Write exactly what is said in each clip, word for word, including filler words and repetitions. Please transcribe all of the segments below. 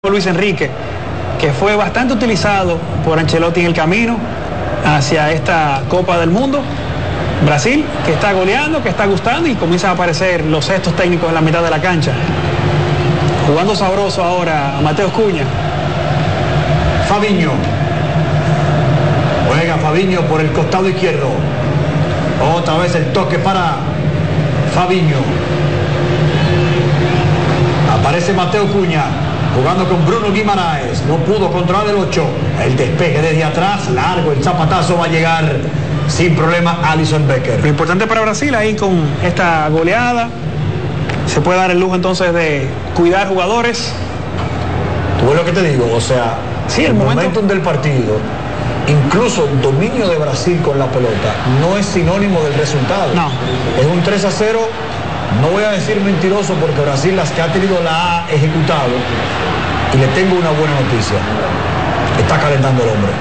Luis Enrique, que fue bastante utilizado por Ancelotti en el camino hacia esta Copa del Mundo. Brasil, que está goleando, que está gustando y comienzan a aparecer los gestos técnicos en la mitad de la cancha. Jugando sabroso ahora a Mateus Cunha. Fabinho. Juega Fabinho por el costado izquierdo. Otra vez el toque para Fabinho. Aparece Mateus Cunha. Jugando con Bruno Guimaraes, no pudo controlar el ocho, el despeje desde atrás, largo, el zapatazo va a llegar sin problema Alisson Becker. Lo importante para Brasil ahí con esta goleada, se puede dar el lujo entonces de cuidar jugadores. Tú ves lo que te digo, o sea, sí, el, el momento momentum del partido, incluso el dominio de Brasil con la pelota, no es sinónimo del resultado. No. Es un tres a cero. No voy a decir mentiroso porque Brasil las que ha tenido la ha ejecutado. Y le tengo una buena noticia. Está calentando el hombre.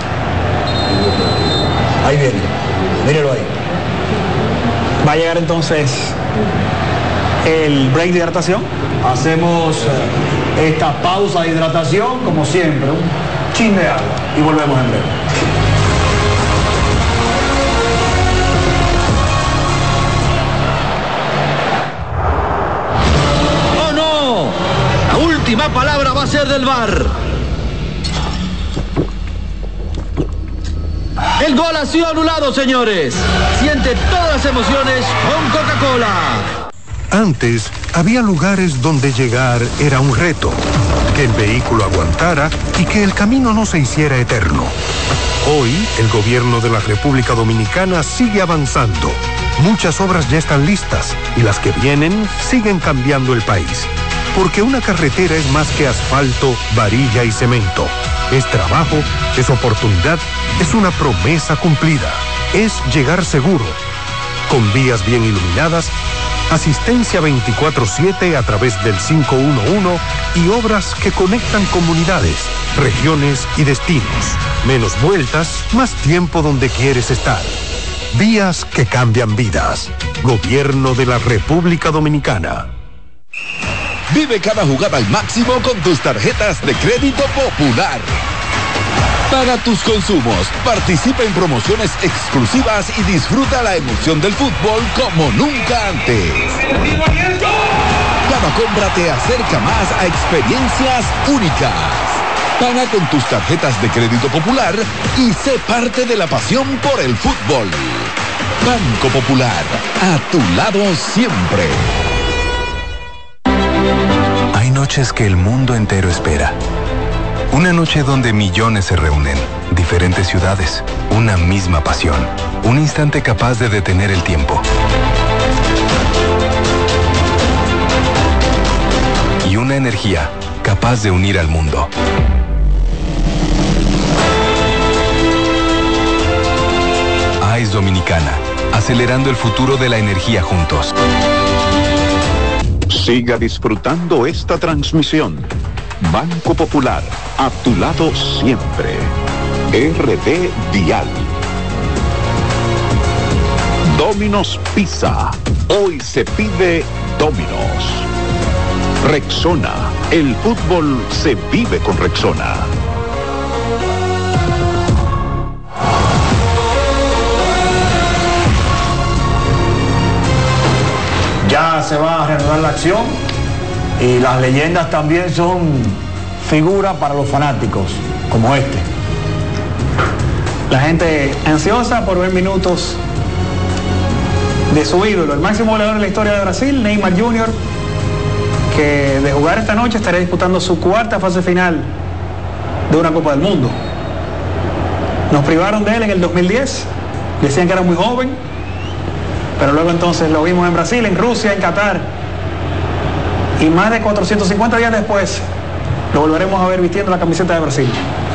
Ahí viene. Mírelo ahí. Va a llegar entonces el break de hidratación. Hacemos esta pausa de hidratación, como siempre. Un chin de agua. Y volvemos en breve. La última palabra va a ser del V A R. El gol ha sido anulado, señores. Siente todas las emociones con Coca-Cola. Antes, había lugares donde llegar era un reto. Que el vehículo aguantara y que el camino no se hiciera eterno. Hoy, el gobierno de la República Dominicana sigue avanzando. Muchas obras ya están listas y las que vienen siguen cambiando el país. Porque una carretera es más que asfalto, varilla y cemento. Es trabajo, es oportunidad, es una promesa cumplida. Es llegar seguro. Con vías bien iluminadas, asistencia veinticuatro siete a través del cinco uno uno y obras que conectan comunidades, regiones y destinos. Menos vueltas, más tiempo donde quieres estar. Vías que cambian vidas. Gobierno de la República Dominicana. Vive cada jugada al máximo con tus tarjetas de crédito Popular. Paga tus consumos, participa en promociones exclusivas y disfruta la emoción del fútbol como nunca antes. Cada compra te acerca más a experiencias únicas. Paga con tus tarjetas de crédito Popular y sé parte de la pasión por el fútbol. Banco Popular, a tu lado siempre. Hay noches que el mundo entero espera. Una noche donde millones se reúnen, diferentes ciudades, una misma pasión, un instante capaz de detener el tiempo. Y una energía capaz de unir al mundo. A E S Dominicana, acelerando el futuro de la energía juntos. Siga disfrutando esta transmisión. Banco Popular, a tu lado siempre. R D Dial. Domino's Pizza. Hoy se pide Domino's. Rexona. El fútbol se vive con Rexona. Ya se va a reanudar la acción y las leyendas también son figuras para los fanáticos, como este. La gente ansiosa por ver minutos de su ídolo, el máximo goleador de la historia de Brasil, Neymar junior, que de jugar esta noche estaría disputando su cuarta fase final de una Copa del Mundo. Nos privaron de él en el dos mil diez, decían que era muy joven, pero luego entonces lo vimos en Brasil, en Rusia, en Qatar. Y más de cuatrocientos cincuenta días después, lo volveremos a ver vistiendo la camiseta de Brasil.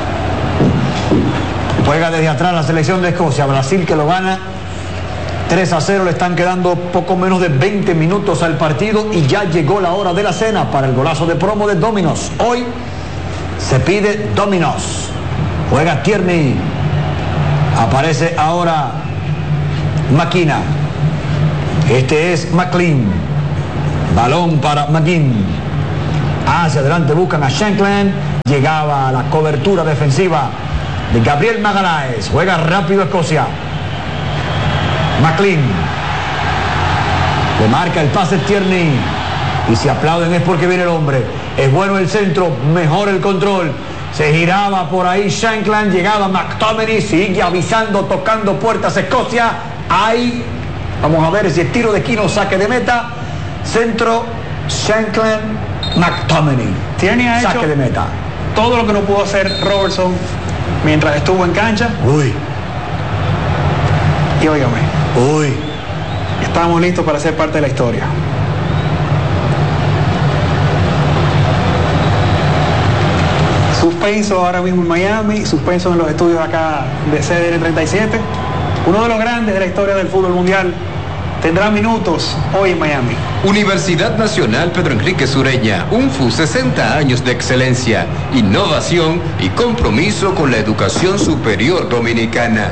Juega desde atrás la selección de Escocia. Brasil que lo gana tres a cero. Le están quedando poco menos de veinte minutos al partido y ya llegó la hora de la cena para el golazo de promo de Domino's. Hoy se pide Domino's. Juega Tierney. Aparece ahora Maquina. Este es McLean. Balón para McGinn. Hacia adelante buscan a Shankland. llegaba a la cobertura defensiva de Gabriel Magaláes. Juega rápido Escocia. McLean. Le marca el pase Tierney. Y si aplauden es porque viene el hombre. Es bueno el centro, mejor el control. Se giraba por ahí Shankland, llegaba McTominay, sigue avisando, tocando puertas Escocia. Ahí, vamos a ver si es tiro de esquina o saque de meta. Centro, Shankland, McTominay. Tierney ha saque hecho de meta. Todo lo que no pudo hacer Robertson mientras estuvo en cancha. Uy. Y óigame. Uy. Estamos listos para ser parte de la historia. Suspenso ahora mismo en Miami, suspenso en los estudios acá de C D N treinta y siete. Uno de los grandes de la historia del fútbol mundial tendrá minutos hoy en Miami. Universidad Nacional Pedro Enrique Sureña, U N F U, sesenta años de excelencia, innovación y compromiso con la educación superior dominicana.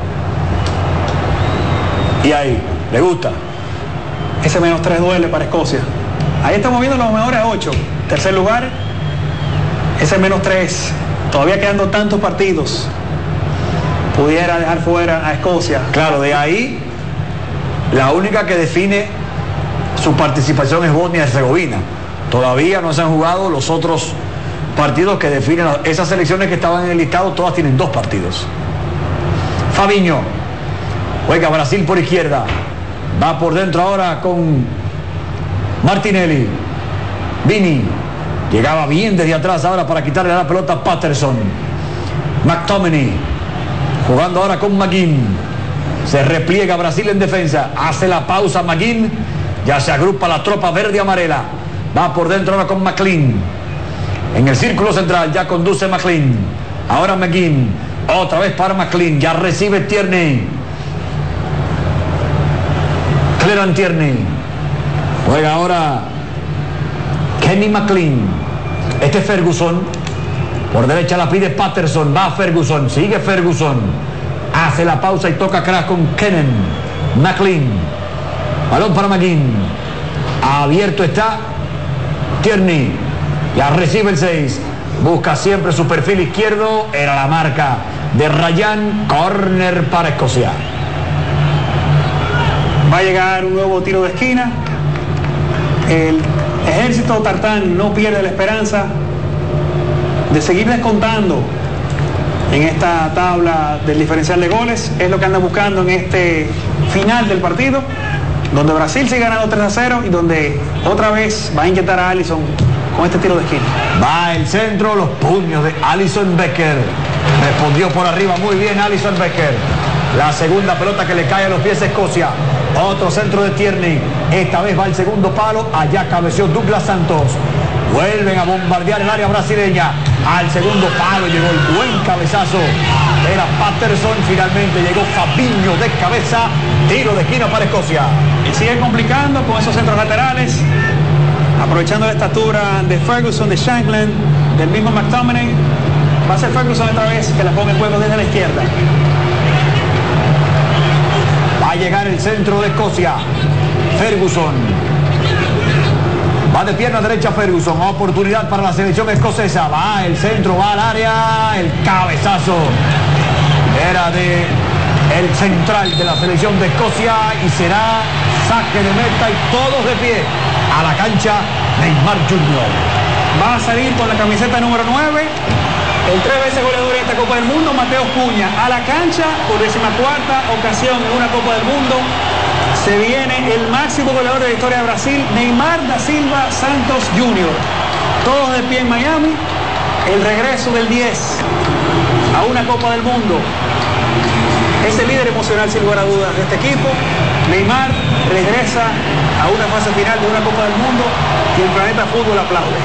Y ahí, ¿le gusta? Ese menos tres duele para Escocia. Ahí estamos viendo los mejores ocho. Tercer lugar, ese menos tres. Todavía quedando tantos partidos. Pudiera dejar fuera a Escocia. Claro, de ahí, la única que define su participación es Bosnia y Herzegovina. Todavía no se han jugado los otros partidos que definen. Esas selecciones que estaban en el listado, todas tienen dos partidos. Fabinho. Juega Brasil por izquierda. Va por dentro ahora con Martinelli. Vini. Llegaba bien desde atrás ahora para quitarle la pelota a Patterson. McTominay. Jugando ahora con McGinn. Se repliega Brasil en defensa. Hace la pausa McGinn. Ya se agrupa la tropa verde y amarela. Va por dentro ahora con McLean. En el círculo central ya conduce McLean. Ahora McGinn. Otra vez para McLean. Ya recibe Tierney. Cleran Tierney. Juega ahora Kenny McLean. Este es Ferguson. Por derecha la pide Patterson. Va Ferguson. Sigue Ferguson. Hace la pausa y toca atrás con Kennan. McLean. Balón para McGinn. Abierto está Tierney. Ya recibe el seis. Busca siempre su perfil izquierdo. Era la marca de Ryan. Corner para Escocia. Va a llegar un nuevo tiro de esquina. El ejército tartán no pierde la esperanza de seguir descontando en esta tabla del diferencial de goles. Es lo que anda buscando en este final del partido, donde Brasil sigue ganando tres a cero y donde otra vez va a inyectar a Alisson con este tiro de esquina. Va el centro, los puños de Alisson Becker. Respondió por arriba muy bien Alisson Becker. La segunda pelota que le cae a los pies a Escocia. Otro centro de Tierney. Esta vez va el segundo palo. Allá cabeció Douglas Santos. Vuelven a bombardear el área brasileña. Al segundo palo llegó el buen cabezazo. Era Patterson. Finalmente llegó Fabinho de cabeza. Tiro de esquina para Escocia. Y sigue complicando con esos centros laterales. Aprovechando la estatura de Ferguson, de Shankland, del mismo McTominay. Va a ser Ferguson otra vez que la ponga en juego desde la izquierda. Va a llegar el centro de Escocia. Ferguson. Va de pierna derecha Ferguson. Oportunidad para la selección escocesa. Va el centro, va al área. El cabezazo. Era de el central de la selección de Escocia. Y será saque de meta y todos de pie. A la cancha Neymar junior Va a salir con la camiseta número nueve. El tres veces goleador de esta Copa del Mundo, Mateo Cunha, a la cancha por decimacuarta ocasión en una Copa del Mundo. Se viene el máximo goleador de la historia de Brasil, Neymar da Silva Santos junior Todos de pie en Miami. El regreso del diez a una Copa del Mundo. Es el líder emocional sin lugar a dudas de este equipo. Neymar regresa a una fase final de una Copa del Mundo y el planeta fútbol aplaude.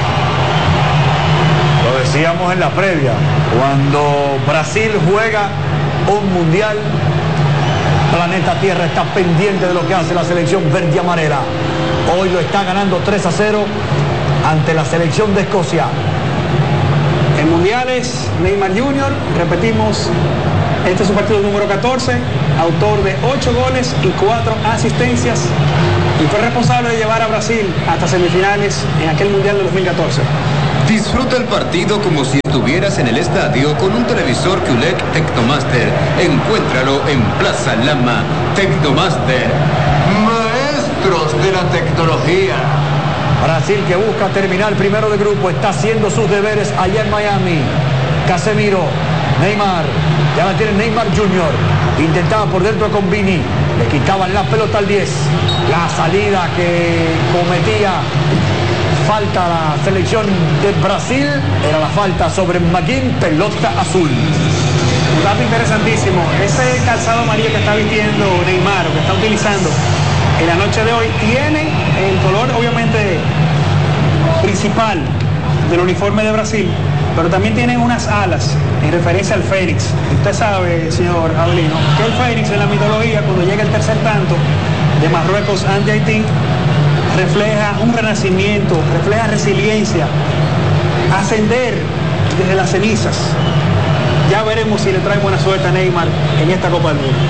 Lo decíamos en la previa, cuando Brasil juega un mundial, planeta Tierra está pendiente de lo que hace la selección verde y amarela. Hoy lo está ganando tres a cero ante la selección de Escocia. En mundiales, Neymar junior, repetimos, este es su partido número catorce, autor de ocho goles y cuatro asistencias, y fue responsable de llevar a Brasil hasta semifinales en aquel mundial de dos mil catorce. Disfruta el partido como si estuvieras en el estadio con un televisor Q L E D Tecnomaster. Encuéntralo en Plaza Lama. Tecnomaster, maestros de la tecnología. Brasil, que busca terminar primero de grupo, está haciendo sus deberes allá en Miami. Casemiro, Neymar, ya la tiene Neymar junior Intentaba por dentro con Vini, le quitaban la pelota al diez. La salida que cometía falta a la selección de Brasil era la falta sobre McGinn, pelota azul. Un dato interesantísimo, ese calzado amarillo que está vistiendo Neymar, o que está utilizando en la noche de hoy, tiene el color obviamente principal del uniforme de Brasil, pero también tienen unas alas en referencia al Fénix. Usted sabe, señor Avelino, que el Fénix en la mitología, cuando llega el tercer tanto de Marruecos ante Haití, refleja un renacimiento, refleja resiliencia, ascender desde las cenizas. Ya veremos si le trae buena suerte a Neymar en esta Copa del Mundo.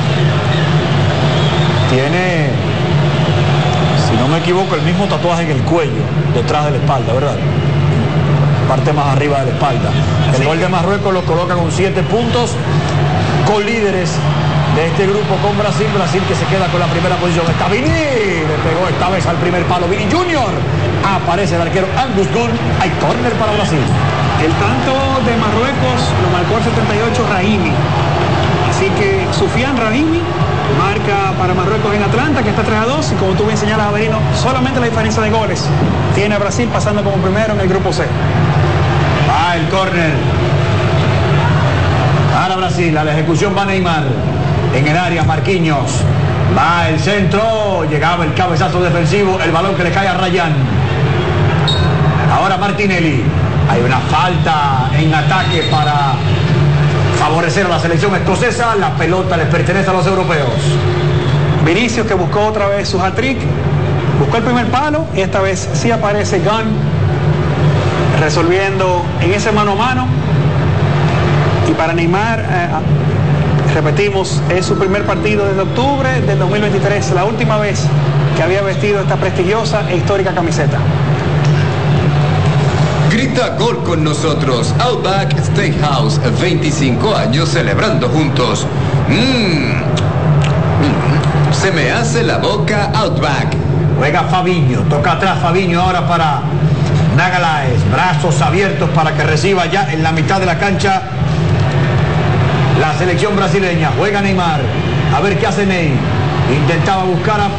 Tiene, si no me equivoco, el mismo tatuaje en el cuello, detrás de la espalda, ¿verdad? Parte más arriba de la espalda. El gol de Marruecos lo coloca con siete puntos, con líderes de este grupo con Brasil. Brasil que se queda con la primera posición. Está Vini, le pegó esta vez al primer palo Vini junior Aparece el arquero Angus Gunn. Hay córner para Brasil. El tanto de Marruecos lo marcó el setenta y ocho Rahimi. Así que Sufian Rahimi marca para Marruecos en Atlanta, que está tres a dos, y como tú bien señalas, Avelino, solamente la diferencia de goles tiene a Brasil pasando como primero en el grupo C. Va el córner para Brasil. A la ejecución va Neymar. En el área Marquinhos. Va el centro. Llegaba el cabezazo defensivo. El balón que le cae a Ryan. Ahora Martinelli. Hay una falta en ataque para favorecer a la selección escocesa. La pelota les pertenece a los europeos. Vinicius, que buscó otra vez su hat-trick, buscó el primer palo y esta vez sí aparece Gunn resolviendo en ese mano a mano. Y para Neymar, eh, repetimos, es su primer partido desde octubre del dos mil veintitrés, la última vez que había vestido esta prestigiosa e histórica camiseta. Grita gol con nosotros. Outback Steakhouse, veinticinco años celebrando juntos. Mmm. Mm. Se me hace la boca Outback. Juega Fabinho, toca atrás Fabinho ahora para Nagalaes. Brazos abiertos para que reciba ya en la mitad de la cancha la selección brasileña. Juega Neymar. A ver qué hace Ney. Intentaba buscar a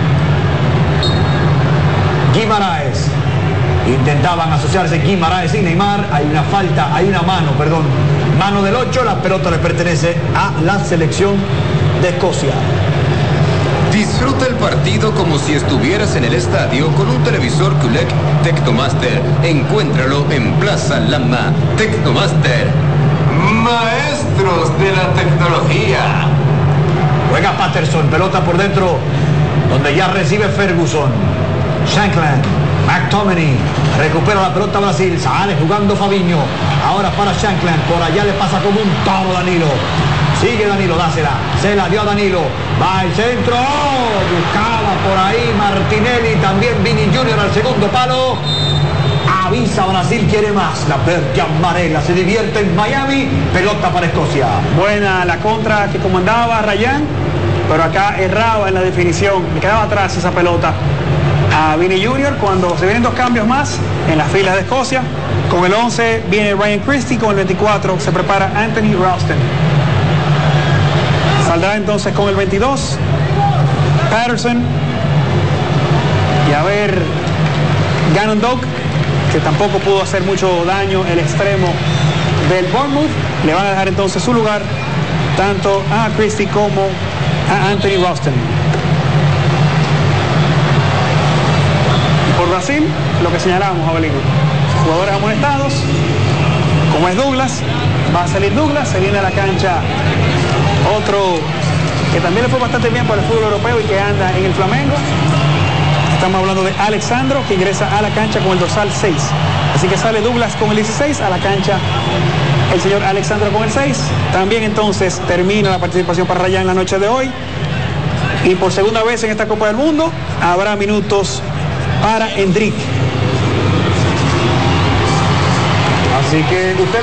Guimaraes. Intentaban asociarse Guimaraes y Neymar. Hay una falta, hay una mano, perdón. Mano del ocho, la pelota le pertenece a la selección de Escocia. Disfruta el partido como si estuvieras en el estadio con un televisor Q L E D Tecnomaster. Encuéntralo en Plaza Lama. Tecnomaster, maestros de la tecnología. Juega Patterson, pelota por dentro, donde ya recibe Ferguson. Shankland, McTominay, recupera la pelota Brasil, sale jugando Fabinho, ahora para Shankland, por allá le pasa como un toro Danilo. Sigue Danilo, dásela, se la dio a Danilo, va el centro, buscaba por ahí Martinelli, también Vini junior al segundo palo. Avisa Brasil, quiere más, la verde amarela, se divierte en Miami, pelota para Escocia. Buena la contra que comandaba Ryan, pero acá erraba en la definición, le quedaba atrás esa pelota a Vini junior cuando se vienen dos cambios más en las filas de Escocia. Con el once viene Ryan Christie, con el veinticuatro se prepara Anthony Ralston. Saldrá entonces con el veintidós Patterson, y a ver Gannon Doak, que tampoco pudo hacer mucho daño el extremo del Bournemouth. Le van a dejar entonces su lugar tanto a Christie como a Anthony Ralston. Por Brasil, lo que señalábamos, Avelino, jugadores amonestados, como es Douglas, va a salir Douglas, se viene a la cancha otro que también le fue bastante bien para el fútbol europeo y que anda en el Flamengo. Estamos hablando de Alexandro, que ingresa a la cancha con el dorsal seis. Así que sale Douglas con el dieciséis, a la cancha el señor Alexandro con el seis. También entonces termina la participación para Ryan en la noche de hoy. Y por segunda vez en esta Copa del Mundo habrá minutos para Endrick. Así que usted